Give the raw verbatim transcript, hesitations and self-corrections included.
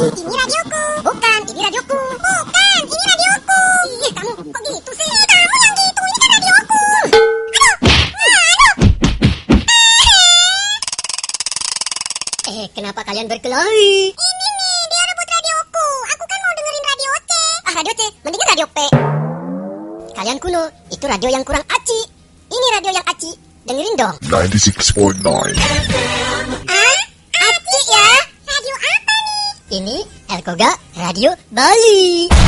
Ini radioku. Bukan, ini radioku. Bukan, ini radioku. Ih, kamu kok gitu sih? Kamu yang gitu, ini kan radioku. Aduh, aduh. Eh, kenapa kalian berkelahi? Ini nih, dia rebut radioku. Aku kan mau dengerin radio C. Ah, radio C, mendingan radio P. Kalian kuno, itu radio yang kurang aci. Ini radio yang aci, dengerin dong. ninety-six point nine. Ah, aci ya? Radio apa nih? Ini Erkoga Radio Bali.